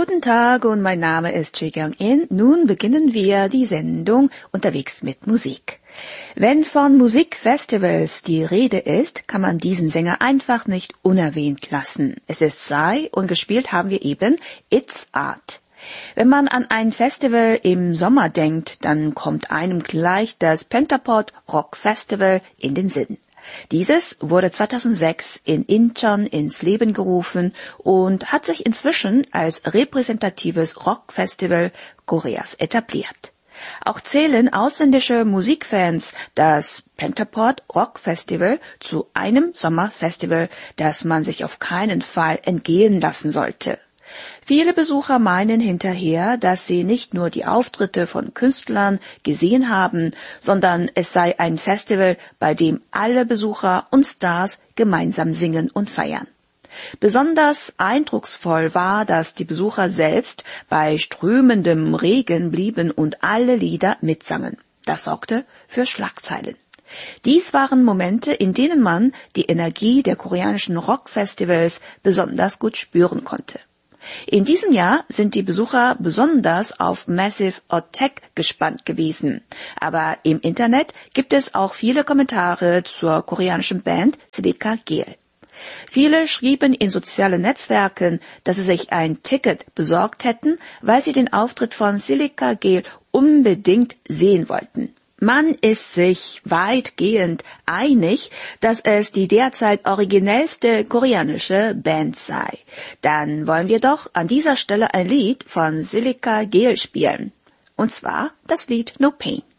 Guten Tag und mein Name ist Choi Kyung-in. Nun beginnen wir die Sendung Unterwegs mit Musik. Wenn von Musikfestivals die Rede ist, kann man diesen Sänger einfach nicht unerwähnt lassen. Es ist Psy und gespielt haben wir eben It's Art. Wenn man an ein Festival im Sommer denkt, dann kommt einem gleich das Pentapod Rock Festival in den Sinn. Dieses wurde 2006 in Incheon ins Leben gerufen und hat sich inzwischen als repräsentatives Rockfestival Koreas etabliert. Auch zählen ausländische Musikfans das Pentapod Rock Festival zu einem Sommerfestival, das man sich auf keinen Fall entgehen lassen sollte. Viele Besucher meinen hinterher, dass sie nicht nur die Auftritte von Künstlern gesehen haben, sondern es sei ein Festival, bei dem alle Besucher und Stars gemeinsam singen und feiern. Besonders eindrucksvoll war, dass die Besucher selbst bei strömendem Regen blieben und alle Lieder mitsangen. Das sorgte für Schlagzeilen. Dies waren Momente, in denen man die Energie der koreanischen Rockfestivals besonders gut spüren konnte. In diesem Jahr sind die Besucher besonders auf Massive Attack gespannt gewesen. Aber im Internet gibt es auch viele Kommentare zur koreanischen Band Silica Gel. Viele schrieben in sozialen Netzwerken, dass sie sich ein Ticket besorgt hätten, weil sie den Auftritt von Silica Gel unbedingt sehen wollten. Man ist sich weitgehend einig, dass es die derzeit originellste koreanische Band sei. Dann wollen wir doch an dieser Stelle ein Lied von Silica Gel spielen. Und zwar das Lied No Pain.